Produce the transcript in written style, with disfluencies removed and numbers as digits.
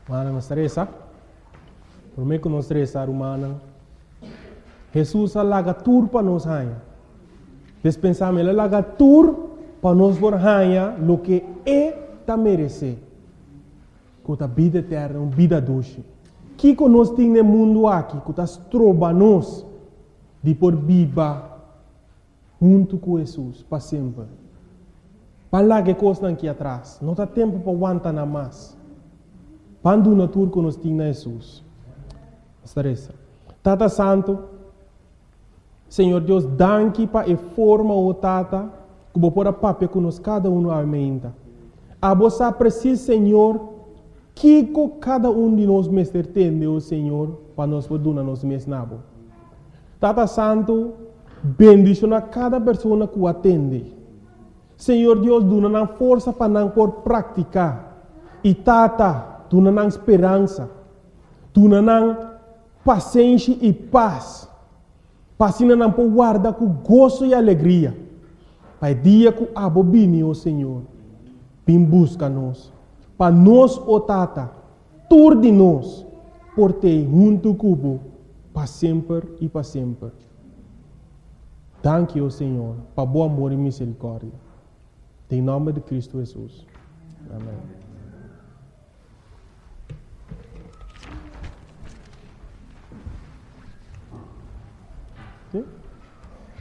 Mana não estressa. Por mim que não estressa, humana. Jesus alaga tur para nós hanha. Despensamos ele alaga tur para nós por hanha lo que tá merece. Com a vida eterna, uma vida doce. Que nós temos no mundo aqui, que nós trobamos de por viva junto com Jesus para sempre. Para lá que coisa aqui atrás, não dá tempo para aguentar nada mais. Quando na tour que nós temos Jesus. Estressa. Tata Santo, Senhor Deus, danke para a forma o Tata, que vou pôr a papel que nós cada um aumenta. A você precisa, Senhor, que cada um de nós mestre tem, o Senhor, para nós poder nos mesnabo. Tata Santo, bendicionar cada pessoa que o atende. Senhor Deus, dona força para não por praticar. E Tata, dona esperança. Dona paciência e paz. Para não por guardar com gozo e alegria. Para o dia que abobine, o Senhor, vem busca nós. Para nós, o Tata, tudo de nós, por ter junto cubo, para sempre e para sempre. Danke, o Senhor, para bom amor e misericórdia. Em nome de Cristo Jesus. Amém. Okay?